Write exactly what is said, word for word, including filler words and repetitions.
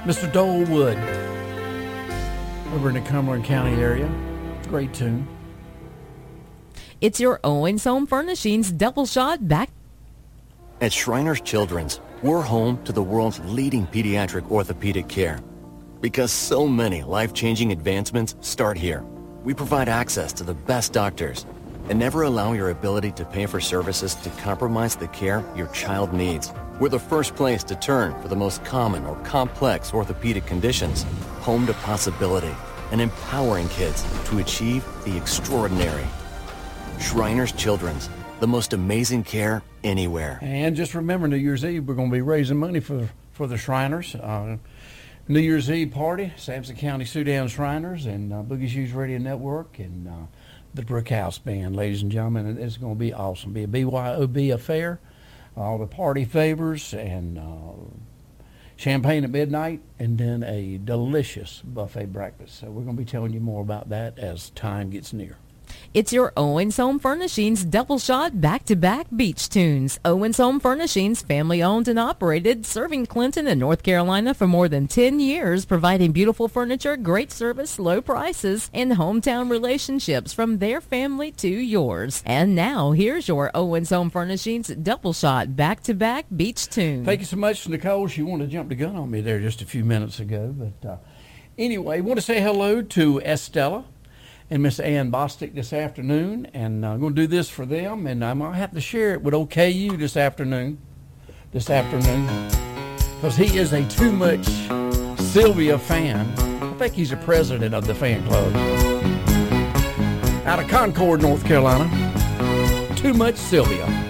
Mister Dole Wood over in the Cumberland County area. Great tune. It's your Owens Home Furnishings double shot back. At Shriners Children's, we're home to the world's leading pediatric orthopedic care. Because so many life-changing advancements start here. We provide access to the best doctors and never allow your ability to pay for services to compromise the care your child needs. We're the first place to turn for the most common or complex orthopedic conditions. Home to possibility and empowering kids to achieve the extraordinary. Shriners Children's, the most amazing care anywhere. And just remember, New Year's Eve, we're going to be raising money for, for the Shriners. Uh, New Year's Eve party, Sampson County Sudan Shriners and uh, Boogie Shoes Radio Network and uh, the Brick House Band, ladies and gentlemen. And it's going to be awesome. Be a B Y O B affair. All the party favors and uh, champagne at midnight, and then a delicious buffet breakfast. So we're going to be telling you more about that as time gets near. It's your Owens Home Furnishings double shot back-to-back beach tunes. Owens Home Furnishings, family-owned and operated, serving Clinton and North Carolina for more than ten years, providing beautiful furniture, great service, low prices, and hometown relationships from their family to yours. And now, here's your Owens Home Furnishings double shot back-to-back beach tunes. Thank you so much, Nicole. She wanted to jump the gun on me there just a few minutes ago. But uh, anyway, I want to say hello to Estella and Miss Ann Bostic this afternoon, and I'm going to do this for them, and I might have to share it with O K U this afternoon, this afternoon, because he is a too much Sylvia fan. I think he's a president of the fan club out of Concord, North Carolina. Too much Sylvia.